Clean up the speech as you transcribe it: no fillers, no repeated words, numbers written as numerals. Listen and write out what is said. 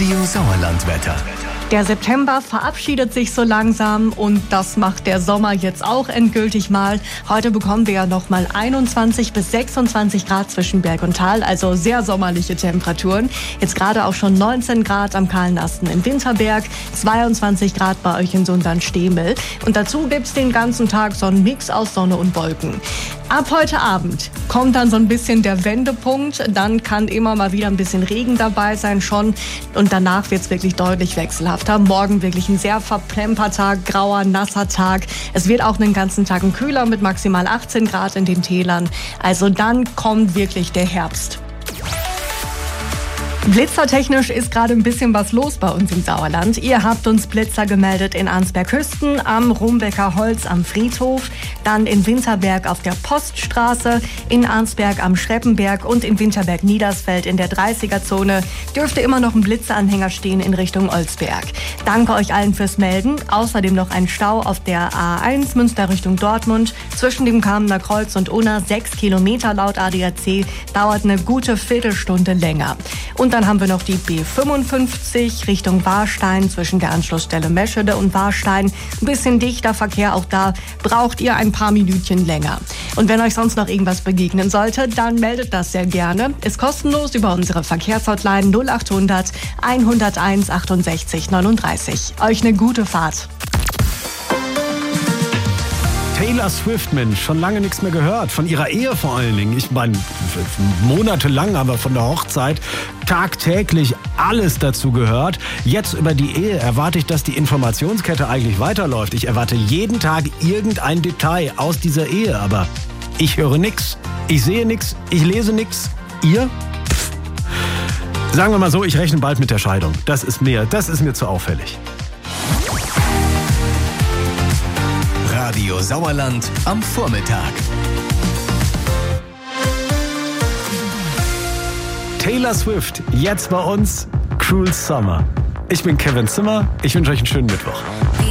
Radio Sauerlandwetter. Der September verabschiedet sich so langsam und das macht der Sommer jetzt auch endgültig mal. Heute bekommen wir ja noch mal 21 bis 26 Grad zwischen Berg und Tal, also sehr sommerliche Temperaturen. Jetzt gerade auch schon 19 Grad am Kahlen Asten im Winterberg, 22 Grad bei euch in Sundern-Stehmel. Und dazu gibt's den ganzen Tag so einen Mix aus Sonne und Wolken. Ab heute Abend kommt dann so ein bisschen der Wendepunkt. Dann kann immer mal wieder ein bisschen Regen dabei sein schon. Und danach wird's wirklich deutlich wechselhafter. Morgen wirklich ein sehr verplemperter, grauer, nasser Tag. Es wird auch den ganzen Tag kühler mit maximal 18 Grad in den Tälern. Also dann kommt wirklich der Herbst. Blitzertechnisch ist gerade ein bisschen was los bei uns im Sauerland. Ihr habt uns Blitzer gemeldet in Arnsberg-Hüsten, am Rumbecker Holz am Friedhof, dann in Winterberg auf der Poststraße, in Arnsberg am Schreppenberg und in Winterberg-Niedersfeld in der 30er-Zone dürfte immer noch ein Blitzeranhänger stehen in Richtung Olsberg. Danke euch allen fürs Melden. Außerdem noch ein Stau auf der A1 Münster Richtung Dortmund zwischen dem Kamener Kreuz und Unna, 6 Kilometer laut ADAC, dauert eine gute Viertelstunde länger. Und dann haben wir noch die B55 Richtung Warstein zwischen der Anschlussstelle Meschede und Warstein. Ein bisschen dichter Verkehr, auch da braucht ihr ein paar Minütchen länger. Und wenn euch sonst noch irgendwas begegnen sollte, dann meldet das sehr gerne. Ist kostenlos über unsere Verkehrshotline 0800 101 68 39. Euch eine gute Fahrt. Taylor Swift, Mensch, schon lange nichts mehr gehört. Von ihrer Ehe vor allen Dingen. Ich meine, monatelang, aber von der Hochzeit tagtäglich alles dazu gehört. Jetzt über die Ehe erwarte ich, dass die Informationskette eigentlich weiterläuft. Ich erwarte jeden Tag irgendein Detail aus dieser Ehe. Aber ich höre nichts, ich sehe nichts, ich lese nichts. Ihr? Pff. Sagen wir mal so, ich rechne bald mit der Scheidung. Das ist mir zu auffällig. Radio Sauerland am Vormittag. Taylor Swift, jetzt bei uns Cruel Summer. Ich bin Kevin Zimmer, ich wünsche euch einen schönen Mittwoch.